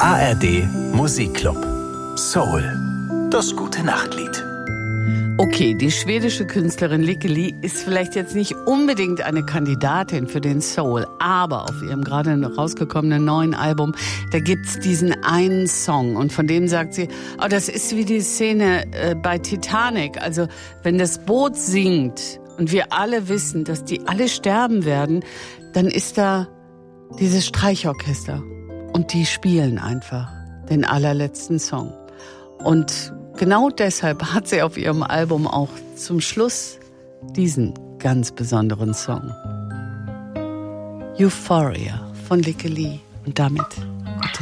ARD Musikclub. Soul. Das gute Nachtlied. Okay, die schwedische Künstlerin Lykke Li ist vielleicht jetzt nicht unbedingt eine Kandidatin für den Soul, aber auf ihrem gerade rausgekommenen neuen Album, da gibt's diesen einen Song und von dem sagt sie, oh, das ist wie die Szene bei Titanic, also wenn das Boot sinkt und wir alle wissen, dass die alle sterben werden, dann ist da dieses Streichorchester und die spielen einfach den allerletzten Song. Und genau deshalb hat sie auf ihrem Album auch zum Schluss diesen ganz besonderen Song. Euphoria von Lykke Li. Und damit